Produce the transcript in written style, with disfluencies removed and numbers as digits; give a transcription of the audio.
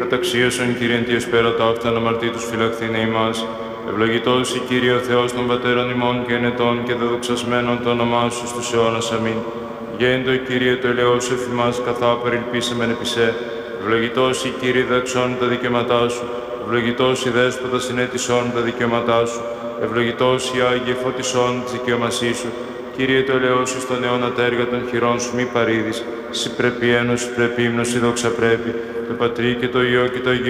καταξίωσον, Κύριε, εν Τιος πέρα ταύταν αμαρτήτους φυλαχθήνε ημάς. Ευλογητός η Κύριε ο Θεός των πατέρων ημών και ενετών και δεδοξασμένων το όνομά σου στους αιώνας. Αμήν. Γέντο, Κύριε, το ελαιός εφημάς καθά παρελπίσαμεν επί σε. Ευλογητός η Κύριε δεξών τα δικαιώματά σου. Ευλογητός η Δέσποτα συνέτησόν τα δικαιώματά σου. Ευλογητός η Άγιε φωτισόν της δικαιωμασής σου. Κύριε, το ελαιός σου στον αιώνα τα έργα των χειρών σου μη παρήδεις. Συ πρέπει ένωση, πρέπει ύμνωση, δόξα πρέπει. Το Πατρί και το Υιό και το Αγίο